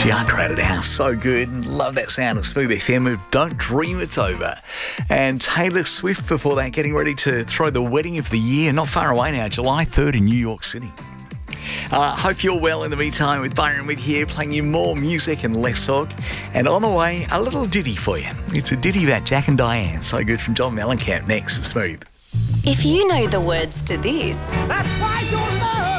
GR Crowded House, so good. Love that sound of Smooth FM with Don't Dream It's Over. And Taylor Swift before that, getting ready to throw the wedding of the year. Not far away now, July 3rd in New York City. Hope you're well in the meantime with Byron Witt here, playing you more music and less talk. And on the way, a little ditty for you. It's a ditty about Jack and Diane. So good, from John Mellencamp next to Smooth. If you know the words to this, That's why your love